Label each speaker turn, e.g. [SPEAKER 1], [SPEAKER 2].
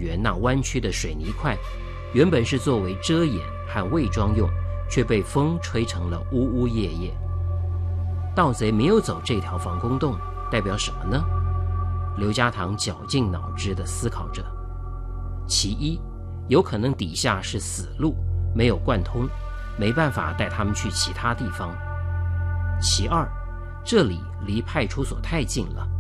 [SPEAKER 1] 园那弯曲的水泥块，原本是作为遮掩和伪装用，却被风吹成了呜呜咽咽。盗贼没有走这条防空洞，代表什么呢？刘家堂绞尽脑汁地思考着。其一，有可能底下是死路，没有贯通，没办法带他们去其他地方。其二，这里离派出所太近了，